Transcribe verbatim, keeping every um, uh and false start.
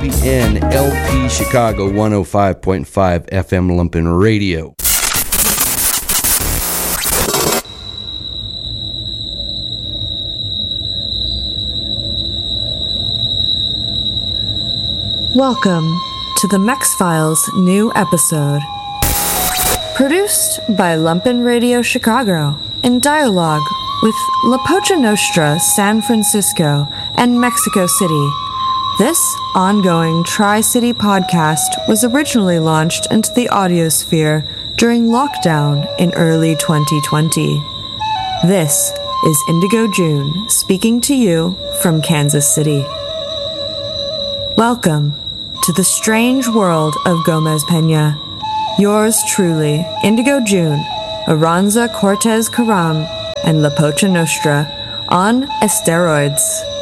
P N L P Chicago one oh five point five F M Lumpen Radio. Welcome to the Mex Files new episode. Produced by Lumpen Radio Chicago in dialogue with La Pocha Nostra San Francisco and Mexico City. This ongoing Tri-City podcast was originally launched into the audiosphere during lockdown in early twenty twenty. This is Indigo June speaking to you from Kansas City. Welcome to the strange world of Gomez Peña. Yours truly, Indigo June, Aranza Cortez Caram, and La Pocha Nostra on Esteroids.